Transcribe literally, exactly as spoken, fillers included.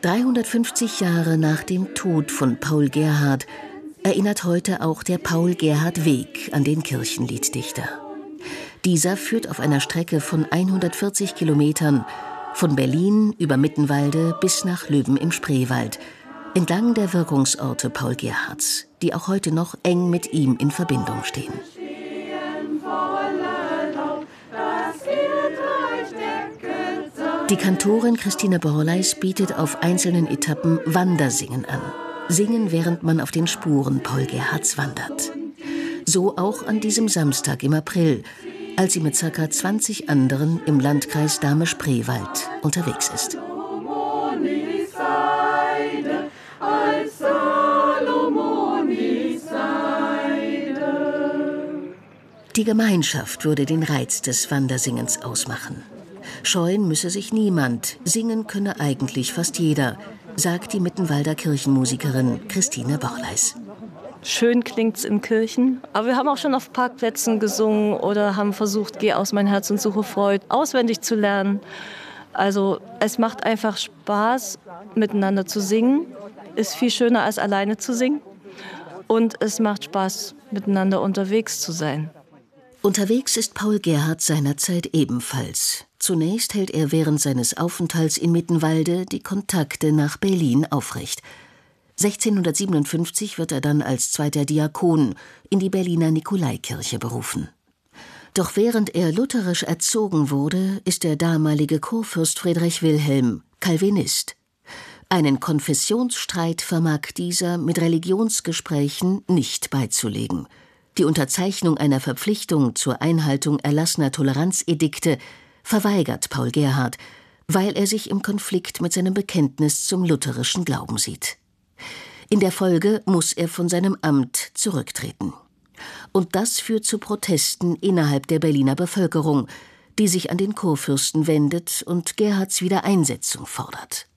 dreihundertfünfzig Jahre nach dem Tod von Paul Gerhardt erinnert heute auch der Paul-Gerhardt-Weg an den Kirchenlieddichter. Dieser führt auf einer Strecke von hundertvierzig Kilometern von Berlin über Mittenwalde bis nach Löben im Spreewald, entlang der Wirkungsorte Paul Gerhardts, die auch heute noch eng mit ihm in Verbindung stehen. Die Kantorin Christine Borleis bietet auf einzelnen Etappen Wandersingen an. Singen, während man auf den Spuren Paul Gerhardts wandert. So auch an diesem Samstag im April, als sie mit ca. zwanzig anderen im Landkreis Dahme-Spreewald unterwegs ist. Die Gemeinschaft würde den Reiz des Wandersingens ausmachen. Scheuen müsse sich niemand, singen könne eigentlich fast jeder, sagt die Mittenwalder Kirchenmusikerin Christine Borleis. Schön klingt's in Kirchen, aber wir haben auch schon auf Parkplätzen gesungen oder haben versucht, Geh aus mein Herz und suche Freud auswendig zu lernen. Also es macht einfach Spaß, miteinander zu singen, ist viel schöner als alleine zu singen und es macht Spaß, miteinander unterwegs zu sein. Unterwegs ist Paul Gerhardt seinerzeit ebenfalls. Zunächst hält er während seines Aufenthalts in Mittenwalde die Kontakte nach Berlin aufrecht. sechzehnhundertsiebenundfünfzig wird er dann als zweiter Diakon in die Berliner Nikolaikirche berufen. Doch während er lutherisch erzogen wurde, ist der damalige Kurfürst Friedrich Wilhelm Calvinist. Einen Konfessionsstreit vermag dieser mit Religionsgesprächen nicht beizulegen. Die Unterzeichnung einer Verpflichtung zur Einhaltung erlassener Toleranzedikte verweigert Paul Gerhardt, weil er sich im Konflikt mit seinem Bekenntnis zum lutherischen Glauben sieht. In der Folge muss er von seinem Amt zurücktreten. Und das führt zu Protesten innerhalb der Berliner Bevölkerung, die sich an den Kurfürsten wendet und Gerhardts Wiedereinsetzung fordert.